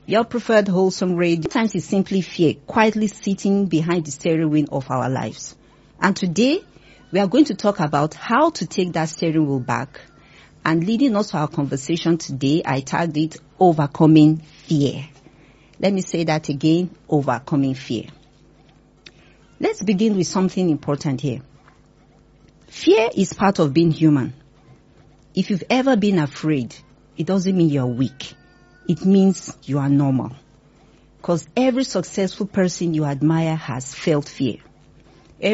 your preferred wholesome radio. Sometimes it's simply fear, quietly sitting behind the steering wheel of our lives. And today, we are going to talk about how to take that steering wheel back. And leading us to our conversation today, I tagged it Overcoming Fear. Let me say that again, overcoming fear. Let's begin with something important here. Fear is part of being human. If you've ever been afraid, it doesn't mean you're weak. It means you are normal. Because every successful person you admire has felt fear.